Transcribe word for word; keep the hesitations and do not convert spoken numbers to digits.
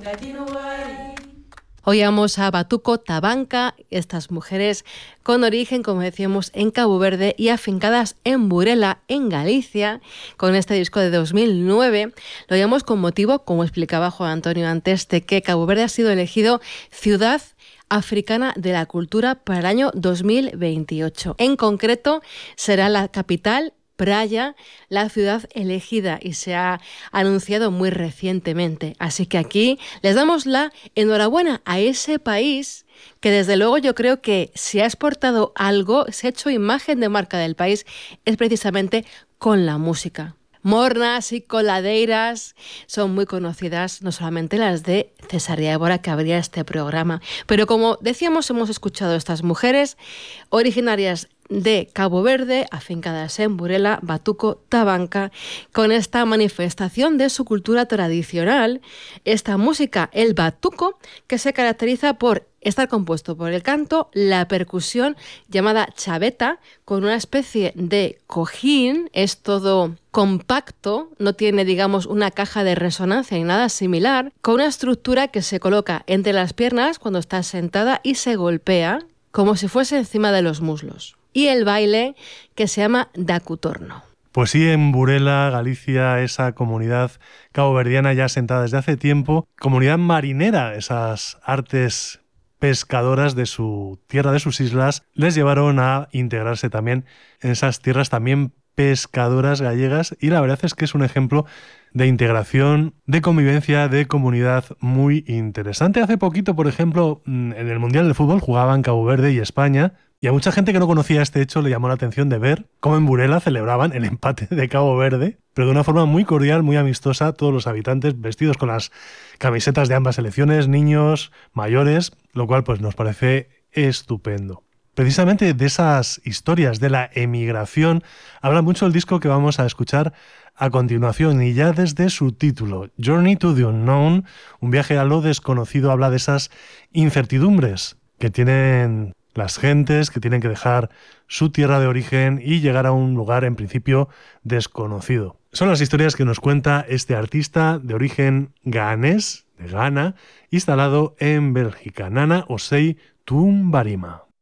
Oíamos a Batuco Tabanca, estas mujeres con origen, como decíamos, en Cabo Verde y afincadas en Burela, en Galicia, con este disco de dos mil nueve. Lo oíamos con motivo, como explicaba Juan Antonio antes, de que Cabo Verde ha sido elegido ciudad africana de la cultura para el año dos mil veintiocho. En concreto, será la capital, Praia, la ciudad elegida, y se ha anunciado muy recientemente. Así que aquí les damos la enhorabuena a ese país que desde luego yo creo que si ha exportado algo, se ha hecho imagen de marca del país, es precisamente con la música. Mornas y coladeiras son muy conocidas, no solamente las de Cesárea Évora, que abría este programa, pero como decíamos, hemos escuchado a estas mujeres originarias de Cabo Verde, afincadas en Burela, Batuco Tabanca, con esta manifestación de su cultura tradicional, esta música, el batuco, que se caracteriza por estar compuesto por el canto, la percusión llamada chaveta, con una especie de cojín, es todo compacto, no tiene, digamos, una caja de resonancia ni nada similar, con una estructura que se coloca entre las piernas cuando está sentada y se golpea como si fuese encima de los muslos. Y el baile que se llama dacutorno. Pues sí, en Burela, Galicia, esa comunidad caboverdiana ya asentada desde hace tiempo, comunidad marinera, esas artes pescadoras de su tierra, de sus islas, les llevaron a integrarse también en esas tierras también pescadoras gallegas, y la verdad es que es un ejemplo de integración, de convivencia, de comunidad muy interesante. Hace poquito, por ejemplo, en el Mundial de Fútbol jugaban Cabo Verde y España, y a mucha gente que no conocía este hecho le llamó la atención de ver cómo en Burela celebraban el empate de Cabo Verde, pero de una forma muy cordial, muy amistosa, todos los habitantes vestidos con las camisetas de ambas selecciones, niños, mayores, lo cual pues nos parece estupendo. Precisamente de esas historias de la emigración habla mucho el disco que vamos a escuchar a continuación, y ya desde su título, Journey to the Unknown, un viaje a lo desconocido, habla de esas incertidumbres que tienen las gentes, que tienen que dejar su tierra de origen y llegar a un lugar en principio desconocido. Son las historias que nos cuenta este artista de origen ganés, de Ghana, instalado en Bélgica, Nana Osei Tumbarima.